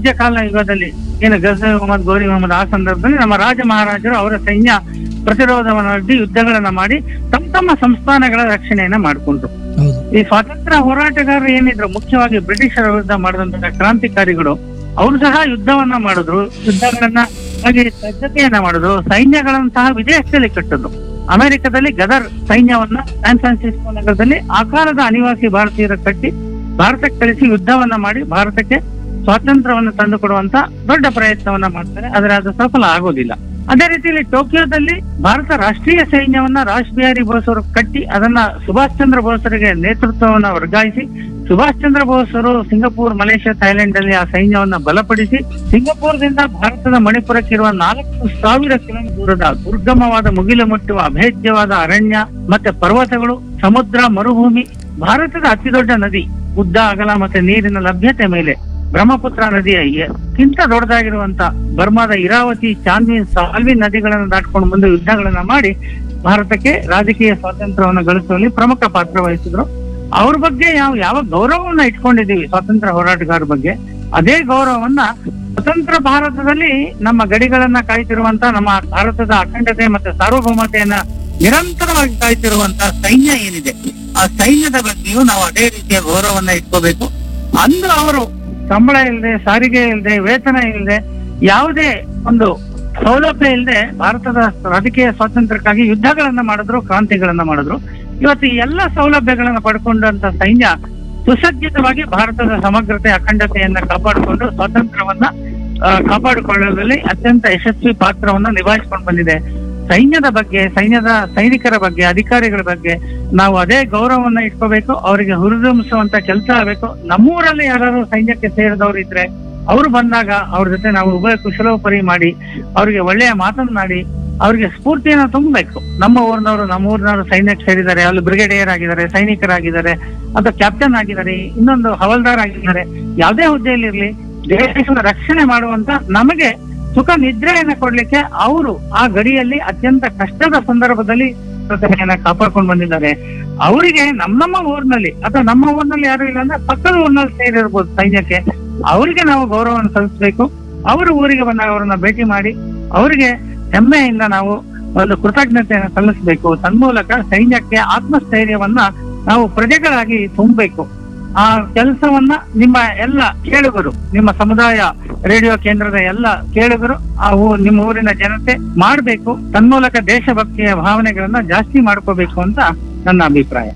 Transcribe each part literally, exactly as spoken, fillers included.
ಮಧ್ಯಕಾಲ ಯುಗದಲ್ಲಿ ಏನು ಗಜನಿ ಮೊಹಮ್ಮದ್, ಗೋರಿ ಮೊಹಮ್ಮದ್, ಆ ಸಂದರ್ಭದಲ್ಲಿ ನಮ್ಮ ರಾಜ ಮಹಾರಾಜರು ಅವರ ಸೈನ್ಯ ಪ್ರತಿರೋಧವನ್ನು ಅಡ್ಡಿ ಯುದ್ಧಗಳನ್ನ ಮಾಡಿ ತಮ್ಮ ತಮ್ಮ ಸಂಸ್ಥಾನಗಳ ರಕ್ಷಣೆಯನ್ನ ಮಾಡಿಕೊಂಡ್ರು. ಹೌದು. ಈ ಸ್ವಾತಂತ್ರ್ಯ ಹೋರಾಟಗಾರರು ಏನಿದ್ರು, ಮುಖ್ಯವಾಗಿ ಬ್ರಿಟಿಷರ ವಿರುದ್ಧ ಮಾಡಿದಂತಹ ಕ್ರಾಂತಿಕಾರಿಗಳು, ಅವರು ಸಹ ಯುದ್ಧವನ್ನ ಮಾಡಿದ್ರು, ಯುದ್ಧಗಳನ್ನ ಹಾಗೆ ಸಜ್ಜತೆಯನ್ನ ಮಾಡಿದ್ರು, ಸೈನ್ಯಗಳನ್ನು ಸಹ ವಿದೇಶದಲ್ಲಿ ಕಟ್ಟಿದ್ರು. ಅಮೆರಿಕದಲ್ಲಿ ಗದರ್ ಸೈನ್ಯವನ್ನ ಸ್ಯಾನ್ ಫ್ರಾನ್ಸಿಸ್ಕೋ ನಗರದಲ್ಲಿ ಆ ಕಾಲದ ಅನಿವಾಸಿ ಭಾರತೀಯರ ಕಟ್ಟಿ ಭಾರತಕ್ಕೆ ಕಳಿಸಿ ಯುದ್ಧವನ್ನ ಮಾಡಿ ಭಾರತಕ್ಕೆ ಸ್ವಾತಂತ್ರ್ಯವನ್ನು ತಂದುಕೊಡುವಂತ ದೊಡ್ಡ ಪ್ರಯತ್ನವನ್ನ ಮಾಡ್ತಾರೆ. ಆದ್ರೆ ಅದು ಸಫಲ ಆಗೋದಿಲ್ಲ. ಅದೇ ರೀತಿಯಲ್ಲಿ ಟೋಕಿಯೋದಲ್ಲಿ ಭಾರತ ರಾಷ್ಟ್ರೀಯ ಸೈನ್ಯವನ್ನ ರಾಜ್ ಬಿಹಾರಿ ಬೋಸ್ ಅವರು ಕಟ್ಟಿ ಅದನ್ನ ಸುಭಾಷ್ ಚಂದ್ರ ಬೋಸರಿಗೆ ನೇತೃತ್ವವನ್ನ ವರ್ಗಾಯಿಸಿ, Subhash Chandra ಬೋಸರು Singapore, Malaysia, Thailand ಅಲ್ಲಿ ಆ ಸೈನ್ಯವನ್ನ ಬಲಪಡಿಸಿ ಸಿಂಗಪೂರ್ದಿಂದ ಭಾರತದ ಮಣಿಪುರಕ್ಕಿರುವ ನಾಲ್ಕು ಸಾವಿರ ಕಿಲೋಮೀಟರ್ ದೂರದ ದುರ್ಗಮವಾದ ಮುಗಿಲು ಮುಟ್ಟುವ ಅಭೇದ್ಯವಾದ ಅರಣ್ಯ ಮತ್ತೆ ಪರ್ವತಗಳು, ಸಮುದ್ರ, ಮರುಭೂಮಿ, ಭಾರತದ ಅತಿ ದೊಡ್ಡ ನದಿ, ಉದ್ದ, ಅಗಲ ಮತ್ತೆ ನೀರಿನ ಲಭ್ಯತೆ ಮೇಲೆ ಬ್ರಹ್ಮಪುತ್ರ ನದಿಯ ಕಿಂತ ದೊಡ್ಡದಾಗಿರುವಂತ ಬರ್ಮಾದ ಇರಾವತಿ, ಚಾಂದ್ವಿನ್, ಸಾಲ್ವಿನ್ ನದಿಗಳನ್ನು ದಾಟ್ಕೊಂಡು ಮುಂದೆ ಯುದ್ಧಗಳನ್ನ ಮಾಡಿ ಭಾರತಕ್ಕೆ ರಾಜಕೀಯ ಸ್ವಾತಂತ್ರ್ಯವನ್ನು ಗಳಿಸುವಲ್ಲಿ ಪ್ರಮುಖ ಪಾತ್ರ ವಹಿಸಿದ್ರು. ಅವ್ರ ಬಗ್ಗೆ ಯಾವ ಯಾವ ಗೌರವವನ್ನ ಇಟ್ಕೊಂಡಿದೀವಿ ಸ್ವಾತಂತ್ರ್ಯ ಹೋರಾಟಗಾರರ ಬಗ್ಗೆ, ಅದೇ ಗೌರವವನ್ನ ಸ್ವತಂತ್ರ ಭಾರತದಲ್ಲಿ ನಮ್ಮ ಗಡಿಗಳನ್ನ ಕಾಯ್ತಿರುವಂತ, ನಮ್ಮ ಭಾರತದ ಅಖಂಡತೆ ಮತ್ತೆ ಸಾರ್ವಭೌಮತೆಯನ್ನ ನಿರಂತರವಾಗಿ ಕಾಯ್ತಿರುವಂತ ಸೈನ್ಯ ಏನಿದೆ, ಆ ಸೈನ್ಯದ ಬಗ್ಗೆಯೂ ನಾವು ಅದೇ ರೀತಿಯ ಗೌರವವನ್ನ ಇಟ್ಕೋಬೇಕು. ಅಂದು ಅವರು ಸಂಬಳ ಇಲ್ಲದೆ, ಸಾರಿಗೆ ಇಲ್ಲದೆ, ವೇತನ ಇಲ್ಲದೆ, ಯಾವುದೇ ಒಂದು ಸೌಲಭ್ಯ ಇಲ್ಲದೆ ಭಾರತದ ರಾಜಕೀಯ ಸ್ವಾತಂತ್ರ್ಯಕ್ಕಾಗಿ ಯುದ್ಧಗಳನ್ನ ಮಾಡಿದ್ರು, ಕ್ರಾಂತಿಗಳನ್ನ ಮಾಡಿದ್ರು. ಇವತ್ತು ಈ ಎಲ್ಲ ಸೌಲಭ್ಯಗಳನ್ನ ಪಡ್ಕೊಂಡಂತ ಸೈನ್ಯ ಸುಸಜ್ಜಿತವಾಗಿ ಭಾರತದ ಸಮಗ್ರತೆ, ಅಖಂಡತೆಯನ್ನ ಕಾಪಾಡಿಕೊಂಡು ಸ್ವಾತಂತ್ರ್ಯವನ್ನ ಕಾಪಾಡಿಕೊಳ್ಳುವಲ್ಲಿ ಅತ್ಯಂತ ಯಶಸ್ವಿ ಪಾತ್ರವನ್ನ ನಿಭಾಯಿಸಿಕೊಂಡು ಬಂದಿದೆ. ಸೈನ್ಯದ ಬಗ್ಗೆ, ಸೈನ್ಯದ ಸೈನಿಕರ ಬಗ್ಗೆ, ಅಧಿಕಾರಿಗಳ ಬಗ್ಗೆ ನಾವು ಅದೇ ಗೌರವವನ್ನ ಇಟ್ಕೋಬೇಕು. ಅವರಿಗೆ ಹುರಿದುಂಬಿಸುವಂತ ಕೆಲಸ ಆಗಬೇಕು. ನಮ್ಮೂರಲ್ಲಿ ಯಾರು ಸೈನ್ಯಕ್ಕೆ ಸೇರಿದವರು ಇದ್ರೆ ಅವ್ರು ಬಂದಾಗ ಅವ್ರ ಜೊತೆ ನಾವು ಉಭಯ ಕುಶಲೋಪರಿ ಮಾಡಿ ಅವ್ರಿಗೆ ಒಳ್ಳೆಯ ಮಾತನ್ನಾಡಿ ಅವ್ರಿಗೆ ಸ್ಫೂರ್ತಿಯನ್ನ ತುಂಬಬೇಕು. ನಮ್ಮ ಊರಿನವರು ನಮ್ಮ ಊರಿನವರು ಸೈನ್ಯಕ್ಕೆ ಸೇರಿದ್ದಾರೆ, ಅಲ್ಲಿ ಬ್ರಿಗೇಡಿಯರ್ ಆಗಿದ್ದಾರೆ, ಸೈನಿಕರಾಗಿದ್ದಾರೆ, ಅಥವಾ ಕ್ಯಾಪ್ಟನ್ ಆಗಿದ್ದಾರೆ, ಇನ್ನೊಂದು ಹವಲ್ದಾರ್ ಆಗಿದ್ದಾರೆ, ಯಾವುದೇ ಹುದ್ದೆಯಲ್ಲಿ ಇರ್ಲಿ, ದೇಶದ ರಕ್ಷಣೆ ಮಾಡುವಂತ ನಮಗೆ ಸುಖ ನಿದ್ರೆಯನ್ನ ಕೊಡ್ಲಿಕ್ಕೆ ಅವರು ಆ ಗಡಿಯಲ್ಲಿ ಅತ್ಯಂತ ಕಷ್ಟದ ಸಂದರ್ಭದಲ್ಲಿ ಪ್ರತಿಮೆಯನ್ನ ಕಾಪಾಡ್ಕೊಂಡು ಬಂದಿದ್ದಾರೆ. ಅವರಿಗೆ ನಮ್ಮ ನಮ್ಮ ಊರಿನಲ್ಲಿ ಅಥವಾ ನಮ್ಮ ಊರಿನಲ್ಲಿ ಯಾರು ಇಲ್ಲ ಅಂದ್ರೆ ಪಕ್ಕದ ಊರಿನಲ್ಲಿ ಸೇರಿರ್ಬೋದು ಸೈನ್ಯಕ್ಕೆ, ಅವರಿಗೆ ನಾವು ಗೌರವವನ್ನು ಸಲ್ಲಿಸಬೇಕು. ಅವರು ಊರಿಗೆ ಬಂದಾಗ ಅವರನ್ನ ಭೇಟಿ ಮಾಡಿ ಅವರಿಗೆ ಹೆಮ್ಮೆಯಿಂದ ನಾವು ಒಂದು ಕೃತಜ್ಞತೆಯನ್ನು ಸಲ್ಲಿಸಬೇಕು. ತನ್ಮೂಲಕ ಸೈನ್ಯಕ್ಕೆ ಆತ್ಮಸ್ಥೈರ್ಯವನ್ನ ನಾವು ಪ್ರಜೆಗಳಾಗಿ ತುಂಬಬೇಕು. ಆ ಕೆಲಸವನ್ನ ನಿಮ್ಮ ಎಲ್ಲ ಕೇಳುಗರು, ನಿಮ್ಮ ಸಮುದಾಯ ರೇಡಿಯೋ ಕೇಂದ್ರದ ಎಲ್ಲ ಕೇಳುಗರು, ಆ ನಿಮ್ಮ ಊರಿನ ಜನತೆ ಮಾಡಬೇಕು. ತನ್ಮೂಲಕ ದೇಶಭಕ್ತಿಯ ಭಾವನೆಗಳನ್ನ ಜಾಸ್ತಿ ಮಾಡ್ಕೋಬೇಕು ಅಂತ ನನ್ನ ಅಭಿಪ್ರಾಯ.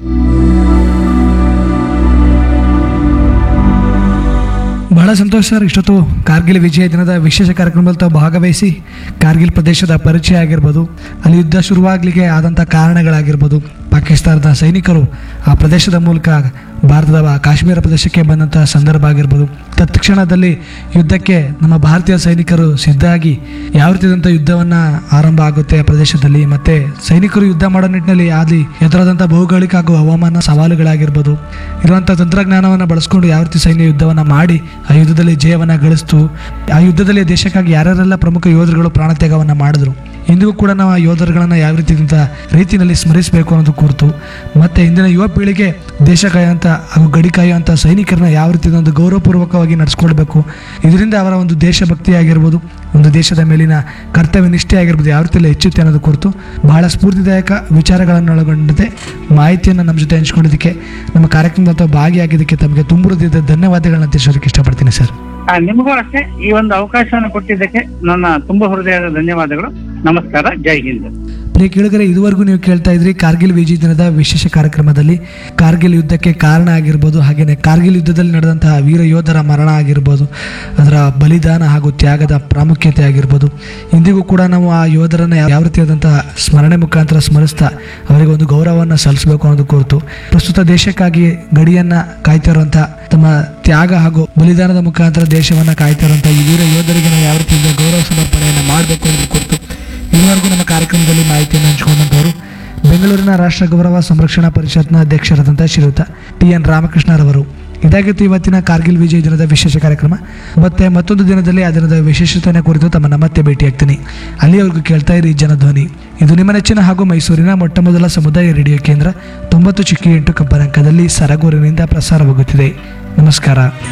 ಬಹಳ ಸಂತೋಷ ಸರ್. ಇಷ್ಟೊತ್ತು ಕಾರ್ಗಿಲ್ ವಿಜಯ ದಿನದ ವಿಶೇಷ ಕಾರ್ಯಕ್ರಮದಲ್ಲಿ ತಾವು ಭಾಗವಹಿಸಿ ಕಾರ್ಗಿಲ್ ಪ್ರದೇಶದ ಪರಿಚಯ ಆಗಿರ್ಬೋದು, ಅಲ್ಲಿ ಯುದ್ಧ ಶುರುವಾಗಲಿಕ್ಕೆ ಆದಂಥ ಕಾರಣಗಳಾಗಿರ್ಬೋದು, ಪಾಕಿಸ್ತಾನದ ಸೈನಿಕರು ಆ ಪ್ರದೇಶದ ಮೂಲಕ ಭಾರತದ ಕಾಶ್ಮೀರ ಪ್ರದೇಶಕ್ಕೆ ಬಂದಂಥ ಸಂದರ್ಭ ಆಗಿರ್ಬೋದು, ತತ್ಕ್ಷಣದಲ್ಲಿ ಯುದ್ಧಕ್ಕೆ ನಮ್ಮ ಭಾರತೀಯ ಸೈನಿಕರು ಸಿದ್ಧಾಗಿ ಯಾವ ರೀತಿಯಾದಂಥ ಯುದ್ಧವನ್ನು ಆರಂಭ ಆಗುತ್ತೆ ಆ ಪ್ರದೇಶದಲ್ಲಿ, ಮತ್ತು ಸೈನಿಕರು ಯುದ್ಧ ಮಾಡೋ ನಿಟ್ಟಿನಲ್ಲಿ ಅಲ್ಲಿ ಎದುರಾದಂಥ ಭೌಗೋಳಿಕ ಹಾಗೂ ಹವಾಮಾನ ಸವಾಲುಗಳಾಗಿರ್ಬೋದು, ಇರುವಂಥ ತಂತ್ರಜ್ಞಾನವನ್ನು ಬಳಸ್ಕೊಂಡು ಯಾವ ರೀತಿ ಸೈನ್ಯ ಯುದ್ಧವನ್ನು ಮಾಡಿ ಆ ಯುದ್ಧದಲ್ಲಿ ಜಯವನ್ನು ಗಳಿಸ್ತು, ಆ ಯುದ್ಧದಲ್ಲಿ ದೇಶಕ್ಕಾಗಿ ಯಾರ್ಯಾರೆಲ್ಲ ಪ್ರಮುಖ ಯೋಧರುಗಳು ಪ್ರಾಣತ್ಯಾಗವನ್ನು ಮಾಡಿದ್ರು, ಇಂದಿಗೂ ಕೂಡ ನಾವು ಆ ಯೋಧರುಗಳನ್ನು ಯಾವ ರೀತಿಯಿಂದ ರೀತಿಯಲ್ಲಿ ಸ್ಮರಿಸಬೇಕು ಅನ್ನೋದು ಕುರಿತು, ಮತ್ತು ಇಂದಿನ ಯುವ ಪೀಳಿಗೆ ದೇಶ ಕಾಯುವಂಥ ಹಾಗೂ ಗಡಿ ಕಾಯುವಂಥ ಸೈನಿಕರನ್ನ ಯಾವ ರೀತಿ ಒಂದು ಗೌರವಪೂರ್ವಕವಾಗಿ ನಡೆಸ್ಕೊಳ್ಬೇಕು, ಇದರಿಂದ ಅವರ ಒಂದು ದೇಶಭಕ್ತಿ ಆಗಿರ್ಬೋದು, ಒಂದು ದೇಶದ ಮೇಲಿನ ಕರ್ತವ್ಯ ನಿಷ್ಠೆ ಆಗಿರ್ಬೋದು ಯಾವ ರೀತಿಯಲ್ಲಿ ಹೆಚ್ಚುತ್ತೆ ಅನ್ನೋದು ಕುರಿತು ಬಹಳ ಸ್ಫೂರ್ತಿದಾಯಕ ವಿಚಾರಗಳನ್ನು ಒಳಗೊಂಡಂತೆ ಮಾಹಿತಿಯನ್ನು ನಮ್ಮ ಜೊತೆ ಹಂಚ್ಕೊಂಡಿದ್ದಕ್ಕೆ, ನಮ್ಮ ಕಾರ್ಯಕ್ರಮದ ಭಾಗಿಯಾಗಿದ್ದಕ್ಕೆ ತಮಗೆ ತುಂಬ ಹೃದಯದ ಧನ್ಯವಾದಗಳನ್ನ ತಿಳಿಸೋದಕ್ಕೆ ಇಷ್ಟಪಡ್ತೀನಿ ಸರ್. ನಿಮಗೂ ಅಷ್ಟೇ ಈ ಒಂದು ಅವಕಾಶವನ್ನು ಕೊಟ್ಟಿದ್ದಕ್ಕೆ ನನ್ನ ತುಂಬ ಹೃದಯದ ಧನ್ಯವಾದಗಳು. ನಮಸ್ಕಾರ, ಜೈ ಹಿಂದ್. ಪ್ರಿಯ ಕೇಳಿದರೆ, ಇದುವರೆಗೂ ನೀವು ಕೇಳ್ತಾ ಇದ್ರಿ ಕಾರ್ಗಿಲ್ ವಿಜಯ ದಿನದ ವಿಶೇಷ ಕಾರ್ಯಕ್ರಮದಲ್ಲಿ ಕಾರ್ಗಿಲ್ ಯುದ್ಧಕ್ಕೆ ಕಾರಣ ಆಗಿರ್ಬೋದು, ಹಾಗೆಯೇ ಕಾರ್ಗಿಲ್ ಯುದ್ಧದಲ್ಲಿ ನಡೆದಂತಹ ವೀರ ಯೋಧರ ಮರಣ ಆಗಿರ್ಬೋದು, ಅದರ ಬಲಿದಾನ ಹಾಗೂ ತ್ಯಾಗದ ಪ್ರಾಮುಖ್ಯತೆ ಆಗಿರ್ಬೋದು, ಇಂದಿಗೂ ಕೂಡ ನಾವು ಆ ಯೋಧರನ್ನು ಯಾವ ರೀತಿಯಾದಂತಹ ಸ್ಮರಣೆ ಮುಖಾಂತರ ಸ್ಮರಿಸ್ತಾ ಅವರಿಗೆ ಒಂದು ಗೌರವವನ್ನು ಸಲ್ಲಿಸಬೇಕು ಅನ್ನೋದು ಕುರಿತು, ಪ್ರಸ್ತುತ ದೇಶಕ್ಕಾಗಿ ಗಡಿಯನ್ನು ಕಾಯ್ತಾ ಇರುವಂಥ ತಮ್ಮ ತ್ಯಾಗ ಹಾಗೂ ಬಲಿದಾನದ ಮುಖಾಂತರ ದೇಶವನ್ನು ಕಾಯ್ತಾ ಇರುವಂಥ ಈ ವೀರ ಯೋಧರಿಗೆ ನಾವು ಯಾವ ರೀತಿಯಿಂದ ಗೌರವ ಸಮರ್ಪಣೆಯನ್ನು ಮಾಡಬೇಕು ಅನ್ನೋದು ಕುರಿತು ಇದುವರೆಗೂ ನಮ್ಮ ಕಾರ್ಯಕ್ರಮದಲ್ಲಿ ಮಾಹಿತಿಯನ್ನು ಹಂಚಿಕೊಂಡಂಥವರು ಬೆಂಗಳೂರಿನ ರಾಷ್ಟ್ರ ಗೌರವ ಸಂರಕ್ಷಣಾ ಪರಿಷತ್ನ ಅಧ್ಯಕ್ಷರಾದಂಥ ಶ್ರೀಯುತ ಟಿ ಎನ್ ರಾಮಕೃಷ್ಣರವರು. ಇದಾಗಿತ್ತು ಇವತ್ತಿನ ಕಾರ್ಗಿಲ್ ವಿಜಯ ದಿನದ ವಿಶೇಷ ಕಾರ್ಯಕ್ರಮ. ಮತ್ತೆ ಮತ್ತೊಂದು ದಿನದಲ್ಲಿ ಆ ದಿನದ ವಿಶೇಷತೆಯನ್ನು ಕುರಿತು ತಮ್ಮನ್ನ ಮತ್ತೆ ಭೇಟಿಯಾಗ್ತೀನಿ. ಅಲ್ಲಿಯವರೆಗೂ ಕೇಳ್ತಾ ಇರಿ ಜನಧ್ವನಿ. ಇದು ನಿಮ್ಮ ನೆಚ್ಚಿನ ಹಾಗೂ ಮೈಸೂರಿನ ಮೊಟ್ಟ ಮೊದಲ ಸಮುದಾಯ ರೇಡಿಯೋ ಕೇಂದ್ರ ತೊಂಬತ್ತು ಚಿಕ್ಕಿ ಎಂಟು ಕಂಪನಾಂಕದಲ್ಲಿ ಸರಗೂರಿನಿಂದ ಪ್ರಸಾರವಾಗುತ್ತಿದೆ. ನಮಸ್ಕಾರ.